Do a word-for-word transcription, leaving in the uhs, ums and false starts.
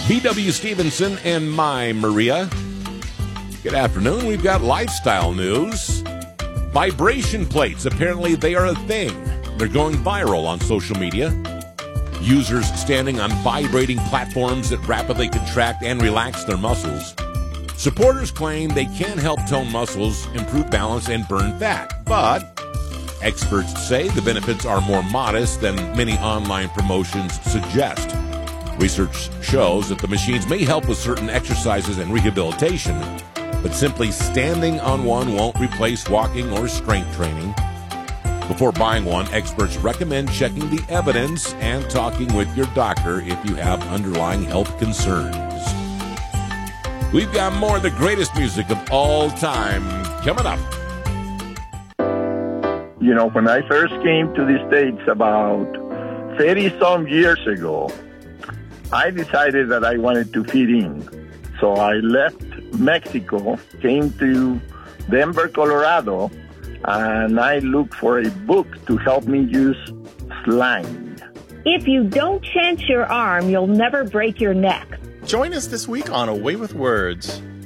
B W Stevenson and my Maria. Good afternoon. We've got lifestyle news. Vibration plates. Apparently they are a thing. They're going viral on social media. Users standing on vibrating platforms that rapidly contract and relax their muscles. Supporters claim they can help tone muscles, improve balance, and burn fat. But experts say the benefits are more modest than many online promotions suggest. Research shows that the machines may help with certain exercises and rehabilitation, but simply standing on one won't replace walking or strength training. Before buying one, experts recommend checking the evidence and talking with your doctor if you have underlying health concerns. We've got more of the greatest music of all time coming up. You know, when I first came to the States about thirty-some years ago, I decided that I wanted to fit in. So I left Mexico, came to Denver, Colorado, and I looked for a book to help me use slang. If you don't chant your arm, you'll never break your neck. Join us this week on Away with Words.